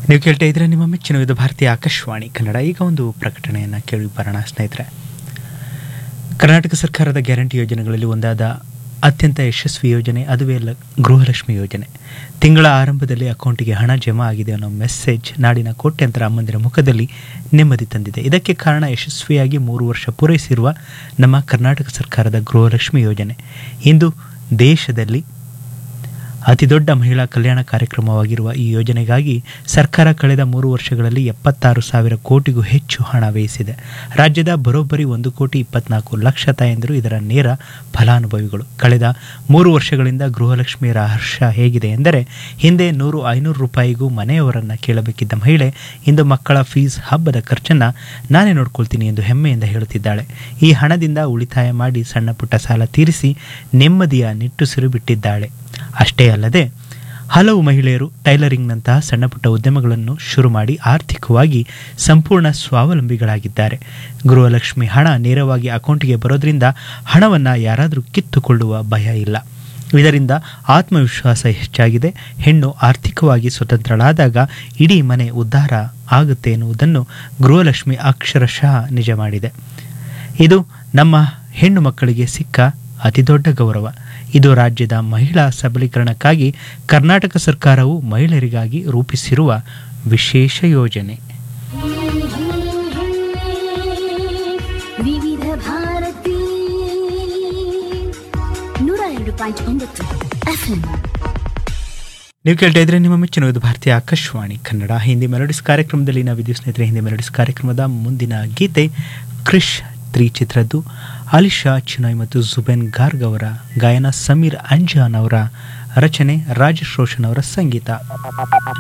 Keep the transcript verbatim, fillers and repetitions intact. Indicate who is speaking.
Speaker 1: ನೀವು ಕೇಳ್ತಾ ಇದ್ರೆ ನಿಮ್ಮ ಮೆಚ್ಚಿನ ಇದು ಭಾರತೀಯ ಆಕಾಶವಾಣಿ ಕನ್ನಡ. ಈಗ ಒಂದು ಪ್ರಕಟಣೆಯನ್ನು ಕೇಳಿ ಬರೋಣ ಸ್ನೇಹಿತರೆ. ಕರ್ನಾಟಕ ಸರ್ಕಾರದ ಗ್ಯಾರಂಟಿ ಯೋಜನೆಗಳಲ್ಲಿ ಒಂದಾದ ಅತ್ಯಂತ ಯಶಸ್ವಿ ಯೋಜನೆ ಅದುವೇ ಲ ಗೃಹಲಕ್ಷ್ಮಿ ಯೋಜನೆ. ತಿಂಗಳ ಆರಂಭದಲ್ಲಿ ಅಕೌಂಟಿಗೆ ಹಣ ಜಮಾ ಆಗಿದೆ ಅನ್ನೋ ಮೆಸೇಜ್ ನಾಡಿನ ಕೋಟ್ಯಂತರ ಅಮ್ಮಂದಿರ ಮುಖದಲ್ಲಿ ನೆಮ್ಮದಿ ತಂದಿದೆ. ಇದಕ್ಕೆ ಕಾರಣ ಯಶಸ್ವಿಯಾಗಿ ಮೂರು ವರ್ಷ ಪೂರೈಸಿರುವ ನಮ್ಮ ಕರ್ನಾಟಕ ಸರ್ಕಾರದ ಗೃಹಲಕ್ಷ್ಮಿ ಯೋಜನೆ. ಇಂದು ದೇಶದಲ್ಲಿ ಅತಿದೊಡ್ಡ ಮಹಿಳಾ ಕಲ್ಯಾಣ ಕಾರ್ಯಕ್ರಮವಾಗಿರುವ ಈ ಯೋಜನೆಗಾಗಿ ಸರ್ಕಾರ ಕಳೆದ ಮೂರು ವರ್ಷಗಳಲ್ಲಿ ಎಪ್ಪತ್ತಾರು ಸಾವಿರ ಕೋಟಿಗೂ ಹೆಚ್ಚು ಹಣ ವ್ಯಯಿಸಿದೆ. ರಾಜ್ಯದ ಬರೋಬ್ಬರಿ ಒಂದು ಕೋಟಿ ಇಪ್ಪತ್ನಾಲ್ಕು ಲಕ್ಷ ತಾಯಂದಿರು ಇದರ ನೇರ ಫಲಾನುಭವಿಗಳು. ಕಳೆದ ಮೂರು ವರ್ಷಗಳಿಂದ ಗೃಹಲಕ್ಷ್ಮಿಯರ ಹರ್ಷ ಹೇಗಿದೆ ಎಂದರೆ, ಹಿಂದೆ ನೂರು ಐನೂರು ರೂಪಾಯಿಗೂ ಮನೆಯವರನ್ನು ಕೇಳಬೇಕಿದ್ದ ಮಹಿಳೆ ಇಂದು ಮಕ್ಕಳ ಫೀಸ್, ಹಬ್ಬದ ಖರ್ಚನ್ನು ನಾನೇ ನೋಡ್ಕೊಳ್ತೀನಿ ಎಂದು ಹೆಮ್ಮೆಯಿಂದ ಹೇಳುತ್ತಿದ್ದಾಳೆ. ಈ ಹಣದಿಂದ ಉಳಿತಾಯ ಮಾಡಿ ಸಣ್ಣ ಪುಟ್ಟ ಸಾಲ ತೀರಿಸಿ ನೆಮ್ಮದಿಯ ನಿಟ್ಟುಸಿರು ಬಿಟ್ಟಿದ್ದಾಳೆ. ಅಷ್ಟೇ ಅಲ್ಲದೆ ಹಲವು ಮಹಿಳೆಯರು ಟೈಲರಿಂಗ್ನಂತಹ ಸಣ್ಣ ಪುಟ್ಟ ಉದ್ಯಮಗಳನ್ನು ಶುರು ಮಾಡಿ ಆರ್ಥಿಕವಾಗಿ ಸಂಪೂರ್ಣ ಸ್ವಾವಲಂಬಿಗಳಾಗಿದ್ದಾರೆ. ಗೃಹಲಕ್ಷ್ಮಿ ಹಣ ನೇರವಾಗಿ ಅಕೌಂಟಿಗೆ ಬರೋದ್ರಿಂದ ಹಣವನ್ನು ಯಾರಾದರೂ ಕಿತ್ತುಕೊಳ್ಳುವ ಭಯ ಇಲ್ಲ. ಇದರಿಂದ ಆತ್ಮವಿಶ್ವಾಸ ಹೆಚ್ಚಾಗಿದೆ. ಹೆಣ್ಣು ಆರ್ಥಿಕವಾಗಿ ಸ್ವತಂತ್ರಳಾದಾಗ ಇಡೀ ಮನೆ ಉದ್ಧಾರ ಆಗುತ್ತೆ ಎನ್ನುವುದನ್ನು ಗೃಹಲಕ್ಷ್ಮಿ ಅಕ್ಷರಶಃ ನಿಜ ಮಾಡಿದೆ. ಇದು ನಮ್ಮ ಹೆಣ್ಣು ಮಕ್ಕಳಿಗೆ ಸಿಕ್ಕ ಅತಿದೊಡ್ಡ ಗೌರವ. ಇದು ರಾಜ್ಯದ ಮಹಿಳಾ ಸಬಲೀಕರಣಕ್ಕಾಗಿ ಕರ್ನಾಟಕ ಸರ್ಕಾರವು ಮಹಿಳೆಯರಿಗಾಗಿ ರೂಪಿಸಿರುವ ವಿಶೇಷ ಯೋಜನೆ.
Speaker 2: ವಿವಿಧ ಭಾರತಿ ನೂರ ಎರಡು ಪಾಯಿಂಟ್ ಒಂಬತ್ತು ಎಫ್ಎಂ.
Speaker 1: ನೀವು ಕೇಳ್ತಾ ಇದ್ರೆ ನಿಮ್ಮ ಮೆಚ್ಚಿನ ಇದು ಭಾರತೀಯ ಆಕಾಶವಾಣಿ ಕನ್ನಡ. ಹಿಂದಿ ಮೆಲೋಡಿಸ್ ಕಾರ್ಯಕ್ರಮದಲ್ಲಿ ನಾವಿದ್ದೀವಿ ಸ್ನೇಹಿತರೆ. ಹಿಂದಿ ಮೆಲೋಡಿಸ್ ಕಾರ್ಯಕ್ರಮದ ಮುಂದಿನ ಗೀತೆ ಕ್ರಿಶ್ ತ್ರೀ ಚಿತ್ರದ್ದು. ಅಲಿಶಾ ಚಿನಾಯ್ ಮತ್ತು ಜುಬೇನ್ ಗಾರ್ಗ್ ಅವರ ಗಾಯನ, ಸಮೀರ್ ಅಂಜಾನ್ ಅವರ ರಚನೆ, ರಾಜೇಶ್ ರೋಷನ್ ಅವರ ಸಂಗೀತ.